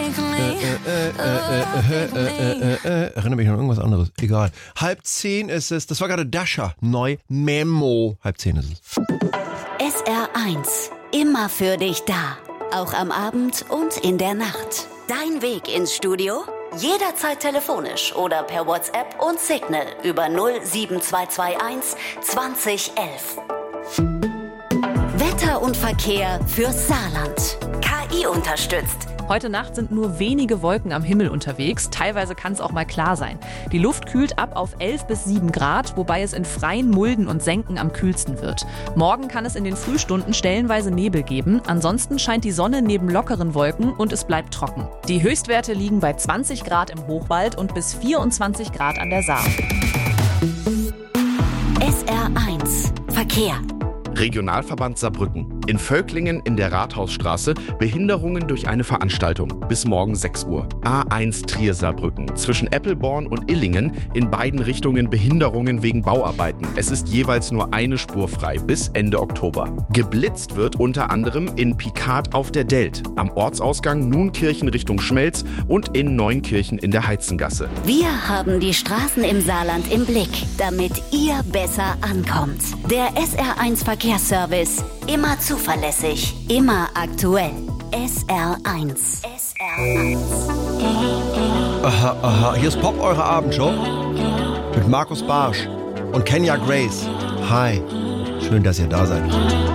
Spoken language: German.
Erinnere mich an irgendwas anderes. Egal. 9:30 ist es. Das war gerade Dasher. Neu Memo. 9:30 ist es. SR1. Immer für dich da. Auch am Abend und in der Nacht. Dein Weg ins Studio? Jederzeit telefonisch oder per WhatsApp und Signal über 07221 2011. Wetter und Verkehr fürs Saarland. KI unterstützt. Heute Nacht sind nur wenige Wolken am Himmel unterwegs. Teilweise kann es auch mal klar sein. Die Luft kühlt ab auf 11 bis 7 Grad, wobei es in freien Mulden und Senken am kühlsten wird. Morgen kann es in den Frühstunden stellenweise Nebel geben. Ansonsten scheint die Sonne neben lockeren Wolken und es bleibt trocken. Die Höchstwerte liegen bei 20 Grad im Hochwald und bis 24 Grad an der Saar. SR1 Verkehr. Regionalverband Saarbrücken. In Völklingen in der Rathausstraße Behinderungen durch eine Veranstaltung. Bis morgen 6 Uhr. A1 Trier-Saarbrücken. Zwischen Eppelborn und Illingen in beiden Richtungen Behinderungen wegen Bauarbeiten. Es ist jeweils nur eine Spur frei bis Ende Oktober. Geblitzt wird unter anderem in Picard auf der Delt. Am Ortsausgang Nunkirchen Richtung Schmelz und in Neunkirchen in der Heizengasse. Wir haben die Straßen im Saarland im Blick, damit ihr besser ankommt. Der SR1 Verkehrsservice. Immer zuverlässig, immer aktuell. SR1. SR1. Aha. Hier ist Pop, eure Abendshow. Mit Markus Barsch und Kenya Grace. Hi. Schön, dass ihr da seid.